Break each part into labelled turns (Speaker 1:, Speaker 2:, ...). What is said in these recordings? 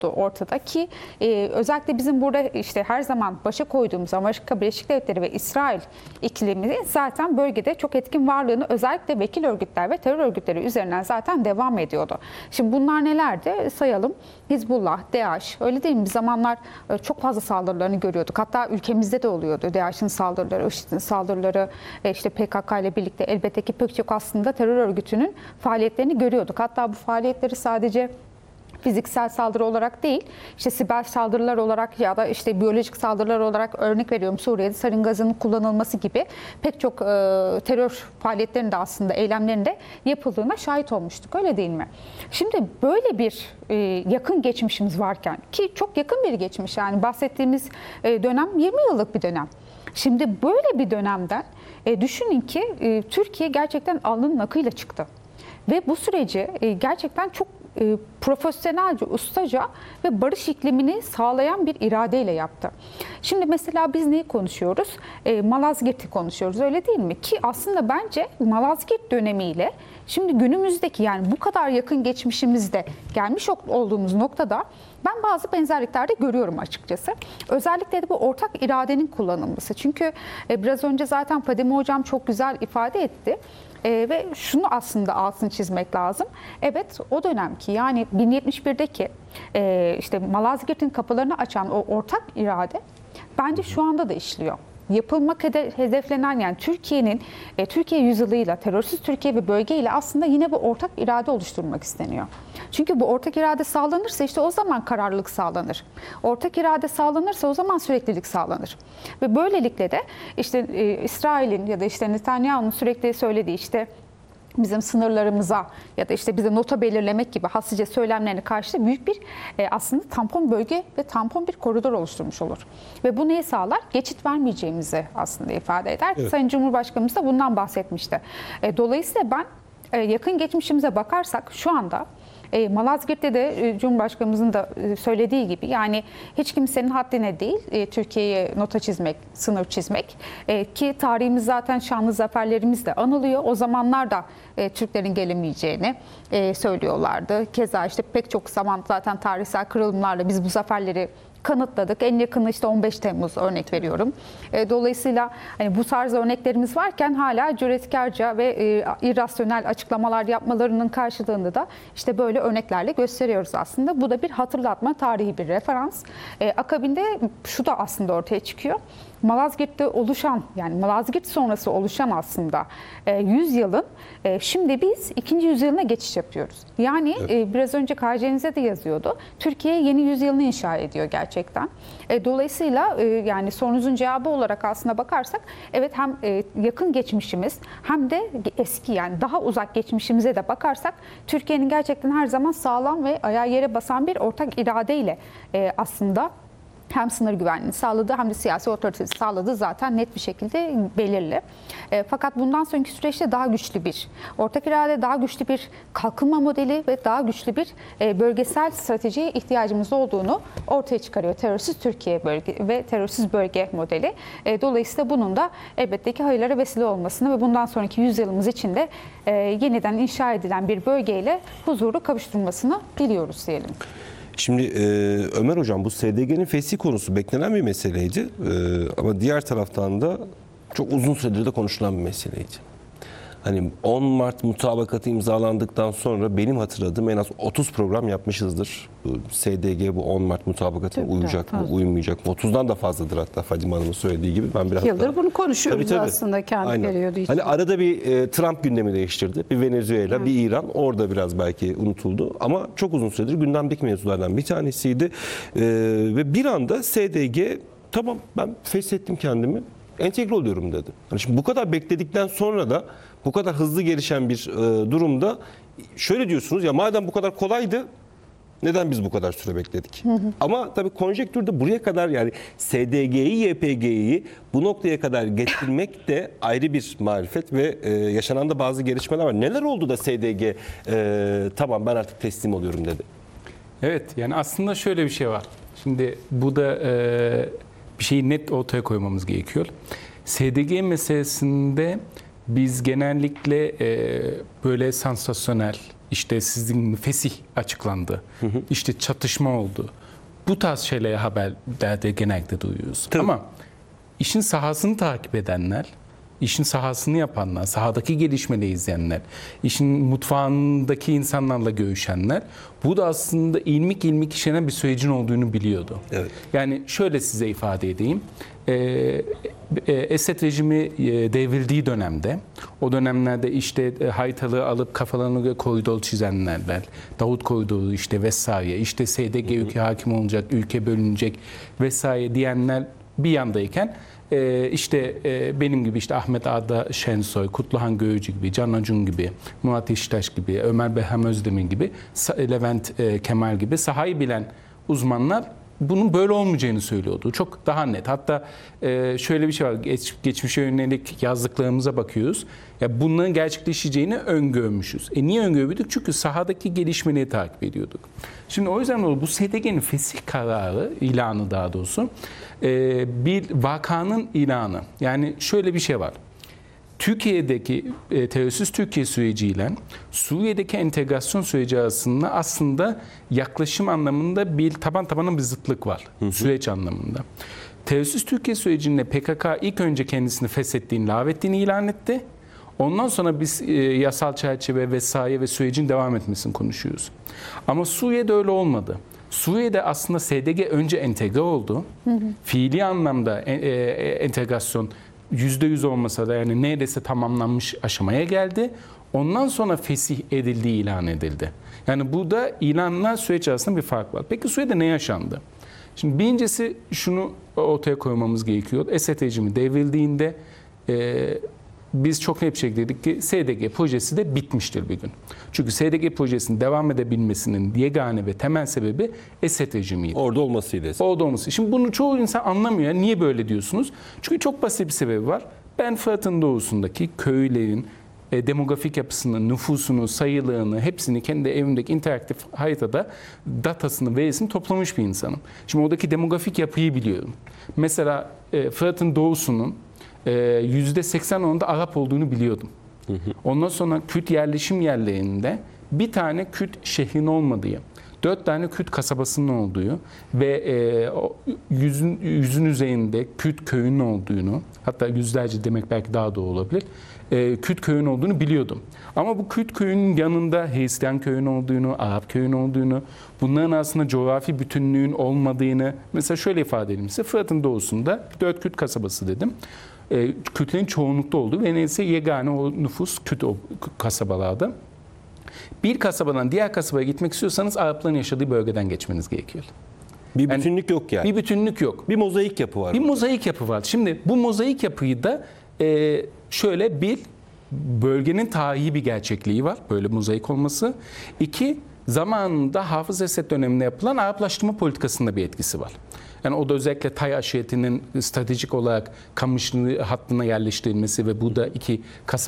Speaker 1: ortada ki özellikle bizim burada işte her zaman başa koyduğumuz Amerika Birleşik Devletleri ve İsrail ikilimi zaten bölgede çok etkin varlığını özellikle vekil örgütler ve terör örgütleri üzerinden zaten devam ediyordu. Şimdi bunlar nelerdi? Sayalım. Hizbullah, DAEŞ, öyle değil mi? Bir zamanlar çok fazla saldırılarını görüyorduk. Hatta ülkemizde de oluyordu. DAEŞ'in saldırıları, IŞİD'in saldırıları, işte PKK ile birlikte elbette ki pek çok aslında terör örgütünün faaliyetlerini görüyorduk. Hatta bu faaliyetleri sadece fiziksel saldırı olarak değil, işte siber saldırılar olarak ya da işte biyolojik saldırılar olarak örnek veriyorum Suriye'de sarin gazının kullanılması gibi pek çok terör faaliyetlerinde aslında eylemlerinde yapıldığına şahit olmuştuk. Öyle değil mi? Şimdi böyle bir yakın geçmişimiz varken ki çok yakın bir geçmiş yani bahsettiğimiz dönem 20 yıllık bir dönem. Şimdi böyle bir dönemden düşünün ki Türkiye gerçekten alnının akıyla çıktı. Ve bu süreci gerçekten çok profesyonelce, ustaca ve barış iklimini sağlayan bir iradeyle yaptı. Şimdi mesela biz neyi konuşuyoruz? Malazgirt'i konuşuyoruz, öyle değil mi? Ki aslında bence Malazgirt dönemiyle şimdi günümüzdeki yani bu kadar yakın geçmişimizde gelmiş olduğumuz noktada ben bazı benzerliklerde görüyorum açıkçası. Özellikle de bu ortak iradenin kullanılması. Çünkü biraz önce zaten Fadime Hocam çok güzel ifade etti. Ve şunu aslında altını çizmek lazım. Evet o dönemki yani 1071'deki işte Malazgirt'in kapılarını açan o ortak irade bence şu anda da işliyor. Yapılmak hedeflenen yani Türkiye yüzyılıyla terörsüz Türkiye ve bölgeyle aslında yine bu ortak irade oluşturmak isteniyor. Çünkü bu ortak irade sağlanırsa işte o zaman kararlılık sağlanır. Ortak irade sağlanırsa o zaman süreklilik sağlanır. Ve böylelikle de işte İsrail'in ya da işte Netanyahu'nun sürekli söylediği işte bizim sınırlarımıza ya da işte bize nota belirlemek gibi hasıca söylemlerine karşı büyük bir aslında tampon bölge ve tampon bir koridor oluşturmuş olur. Ve bu neyi sağlar? Geçit vermeyeceğimizi aslında ifade eder. Evet. Sayın Cumhurbaşkanımız da bundan bahsetmişti. Dolayısıyla ben yakın geçmişimize bakarsak şu anda Malazgirt'te de Cumhurbaşkanımızın da söylediği gibi yani hiç kimsenin haddine değil Türkiye'ye nota çizmek, sınır çizmek ki tarihimiz zaten şanlı zaferlerimizle anılıyor. O zamanlar da Türklerin gelemeyeceğini söylüyorlardı. Keza işte pek çok zaman zaten tarihsel kırılımlarla biz bu zaferleri kanıtladık. En yakını işte 15 Temmuz örnek veriyorum. Dolayısıyla hani bu tarz örneklerimiz varken hala cüretkarca ve irrasyonel açıklamalar yapmalarının karşılığında da işte böyle örneklerle gösteriyoruz aslında. Bu da bir hatırlatma, tarihi bir referans. Akabinde şu da aslında ortaya çıkıyor. Malazgirt'te oluşan yani Malazgirt sonrası oluşan aslında 100 yılın şimdi biz 2. yüzyılına geçiş yapıyoruz. Yani evet. Biraz önce KC'nize de yazıyordu. Türkiye yeni yüzyılını inşa ediyor gerçekten. Dolayısıyla yani sorunuzun cevabı olarak aslında bakarsak evet hem yakın geçmişimiz hem de eski yani daha uzak geçmişimize de bakarsak Türkiye'nin gerçekten her zaman sağlam ve ayağı yere basan bir ortak iradeyle aslında hem sınır güvenliğini sağladığı hem de siyasi otoritesi sağladığı zaten net bir şekilde belirli. Fakat bundan sonraki süreçte daha güçlü bir ortak irade, daha güçlü bir kalkınma modeli ve daha güçlü bir bölgesel stratejiye ihtiyacımız olduğunu ortaya çıkarıyor. Terörsüz Türkiye bölge ve terörsüz bölge modeli. Dolayısıyla bunun da elbette ki hayırlara vesile olmasını ve bundan sonraki yüzyılımız içinde yeniden inşa edilen bir bölgeyle huzuru kavuşturmasını diliyoruz diyelim.
Speaker 2: Şimdi Ömer Hocam bu SDG'nin fesih konusu beklenen bir meseleydi ama diğer taraftan da çok uzun süredir de konuşulan bir meseleydi. Hani 10 Mart mutabakatı imzalandıktan sonra benim hatırladığım en az 30 program yapmışızdır. SDG bu 10 Mart mutabakatına uyacak mı, uymayacak mı? 30'dan da fazladır hatta Fadime Hanım'ın söylediği gibi. Ben biraz
Speaker 3: yıldır bunu konuşuyoruz tabii. Aslında kendi
Speaker 2: Aynen.
Speaker 3: periyodu için.
Speaker 2: Hani arada bir Trump gündemi değiştirdi. Bir Venezuela, bir İran. Orada biraz belki unutuldu. Ama çok uzun süredir gündemdeki mevzulardan bir tanesiydi. Ve bir anda SDG tamam ben feshettim kendimi. Entegre oluyorum dedi. Yani şimdi bu kadar bekledikten sonra da bu kadar hızlı gelişen bir durumda şöyle diyorsunuz ya madem bu kadar kolaydı neden biz bu kadar süre bekledik? Ama tabii konjektürde buraya kadar yani SDG'yi, YPG'yi bu noktaya kadar getirmek de ayrı bir marifet ve yaşanan da bazı gelişmeler var. Neler oldu da SDG tamam ben artık teslim oluyorum dedi?
Speaker 4: Evet yani aslında şöyle bir şey var. Şimdi bu da bir şeyi net ortaya koymamız gerekiyor. SDG meselesinde biz genellikle böyle sansasyonel İşte sizin fesih açıklandı. İşte çatışma oldu. Bu tarz şeyleri haberlerde genellikle duyuyoruz.
Speaker 2: Tabii.
Speaker 4: Ama işin sahasını takip edenler, işin sahasını yapanlar, sahadaki gelişmeleri izleyenler, işin mutfağındaki insanlarla görüşenler, bu da aslında ilmik ilmik işlenen bir sürecin olduğunu biliyordu.
Speaker 2: Evet.
Speaker 4: Yani şöyle size ifade edeyim. Esed rejimi devrildiği dönemde, o dönemlerde işte haytalığı alıp kafalarına göre koridor çizenler, Davut koridoru işte vesaire, işte SDG ülke hakim olacak, ülke bölünecek vesaire diyenler bir yandayken işte benim gibi işte Ahmet Arda Şensoy, Kutluhan Görücü gibi, Can Acun gibi, Murat Yeşiltaş gibi, Ömer Behram Özdemir gibi, Levent Kemal gibi sahayı bilen uzmanlar bunun böyle olmayacağını söylüyordu. Çok daha net. Hatta şöyle bir şey var. Geçmişe yönelik yazdıklarımıza bakıyoruz. Ya bunların gerçekleşeceğini öngörmüşüz. Niye öngörmüştük? Çünkü sahadaki gelişmeleri takip ediyorduk. Şimdi o yüzden bu SDG'nin fesih kararı, ilanı daha doğrusu, bir vakanın ilanı. Yani şöyle bir şey var. Türkiye'deki terörsüz Türkiye süreciyle Suriye'deki entegrasyon süreci arasında aslında yaklaşım anlamında bir taban tabana bir zıtlık var. Süreç anlamında. Terörsüz Türkiye sürecinde PKK ilk önce kendisini feshettiğini, lağvettiğini ilan etti. Ondan sonra biz yasal çerçeve vesaire ve sürecin devam etmesini konuşuyoruz. Ama Suriye'de öyle olmadı. Suriye'de aslında SDG önce entegre oldu. Fiili anlamda entegrasyon %100 olmasa da yani neredeyse tamamlanmış aşamaya geldi. Ondan sonra fesih edildiği ilan edildi. Yani burada ilanlar süreç arasında bir fark var. Peki Suriye'de ne yaşandı? Şimdi birincisi şunu ortaya koymamız gerekiyor. Esed rejimi devrildiğinde biz çok net bir şekilde dedik ki SDG projesi de bitmiştir bir gün. Çünkü SDG projesinin devam edebilmesinin yegane ve temel sebebi Esed rejimiydi.
Speaker 2: Orada olmasıydı.
Speaker 4: Orada olması. Şimdi bunu çoğu insan anlamıyor. Niye böyle diyorsunuz? Çünkü çok basit bir sebebi var. Ben Fırat'ın doğusundaki köylerin demografik yapısını, nüfusunu, sayılarını, hepsini kendi evimdeki interaktif haritada datasını, verisini toplamış bir insanım. Şimdi oradaki demografik yapıyı biliyorum. Mesela Fırat'ın doğusunun %80'ında Arap olduğunu biliyordum. Ondan sonra Kürt yerleşim yerlerinde bir tane Kürt şehrin olmadığı, 4 tane Kürt kasabasının olduğu ve yüzün üzerinde Kürt köyünün olduğunu, hatta yüzlerce demek belki daha doğru olabilir, Kürt köyünün olduğunu biliyordum. Ama bu Kürt köyünün yanında Hristiyan köyünün olduğunu, Arap köyünün olduğunu, bunların aslında coğrafi bütünlüğün olmadığını, mesela şöyle ifade edeyim size, Fırat'ın doğusunda 4 Kürt kasabası dedim. Kürtlerin çoğunlukta olduğu ve neredeyse yegane o nüfus Kürt o kasabalarda. Bir kasabadan diğer kasabaya gitmek istiyorsanız Arapların yaşadığı bölgeden geçmeniz gerekiyor.
Speaker 2: Bir bütünlük yok yani.
Speaker 4: Bir bütünlük yok.
Speaker 2: Bir mozaik yapı var.
Speaker 4: Bir mozaik yapı var. Şimdi bu mozaik yapıyı da şöyle bir bölgenin tarihi bir gerçekliği var. Böyle mozaik olması. 2, zamanında Hafız Esed döneminde yapılan Araplaştırma politikasında bir etkisi var. Yani o da özellikle Tay aşiretinin stratejik olarak Kamışlı hattına yerleştirilmesi ve bu da iki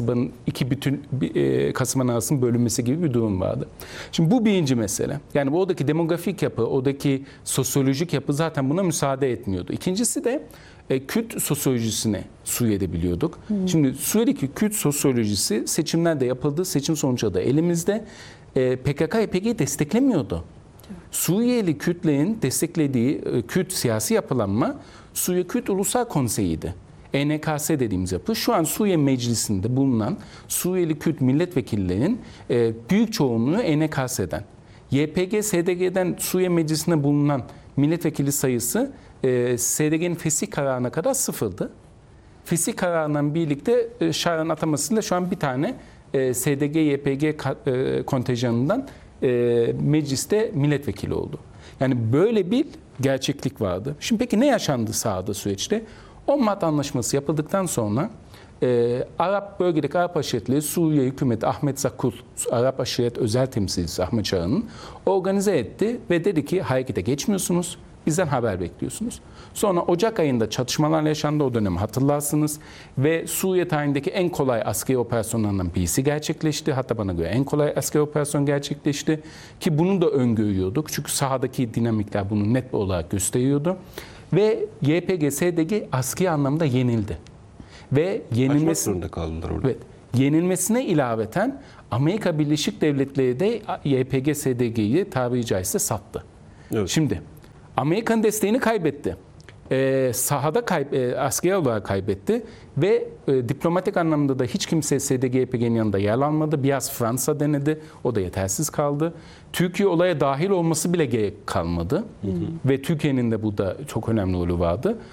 Speaker 4: kasabanın arasının bölünmesi gibi bir durum vardı. Şimdi bu birinci mesele. Yani oradaki demografik yapı, oradaki sosyolojik yapı zaten buna müsaade etmiyordu. İkincisi de Kürt sosyolojisini Suriye'de biliyorduk. Şimdi Suriye'deki Kürt sosyolojisi seçimlerde yapıldı. Seçim sonuçları da elimizde. PKK-YPG'yi desteklemiyordu. Suriyeli Kürtlerin desteklediği Kürt siyasi yapılanma Suriye Kürt Ulusal Konseyi'ydi. ENKS dediğimiz yapı şu an Suriye Meclisi'nde bulunan Suriyeli Kürt milletvekillerinin büyük çoğunluğu ENKS'den. YPG, SDG'den Suriye Meclisi'nde bulunan milletvekili sayısı SDG'nin fesih kararına kadar sıfırdı. Fesih kararından birlikte Şaran atamasıyla şu an bir tane SDG-YPG kontenjanından mecliste milletvekili oldu. Yani böyle bir gerçeklik vardı. Şimdi peki ne yaşandı sahada süreçte? O Mat Anlaşması yapıldıktan sonra bölgedeki Arap aşiretleri Suriye hükümeti Ahmet Zakul, Arap aşiret özel temsilcisi Ahmet Çağan'ın organize etti ve dedi ki harekete geçmiyorsunuz. Bizden haber bekliyorsunuz. Sonra Ocak ayında çatışmalar yaşandı, o dönemi hatırlarsınız. Ve Suriye tarihindeki en kolay askeri operasyonlarından birisi gerçekleşti. Hatta bana göre en kolay askeri operasyon gerçekleşti. Ki bunu da öngörüyorduk. Çünkü sahadaki dinamikler bunu net olarak gösteriyordu. Ve YPG, SDG askeri anlamda yenildi. Ve
Speaker 2: Kaçmak zorunda kaldılar orada.
Speaker 4: Evet. Yenilmesine ilaveten Amerika Birleşik Devletleri de YPG-SDG'yi tabiri caizse sattı.
Speaker 2: Evet.
Speaker 4: Şimdi Amerika'nın desteğini kaybetti. Sahada askeri olarak kaybetti ve diplomatik anlamda da hiç kimse SDG-YPG'nin yanında yer almadı. Biraz Fransa denedi, o da yetersiz kaldı. Türkiye olaya dahil olması bile gerek kalmadı. Ve Türkiye'nin de burada çok önemli rolü vardı.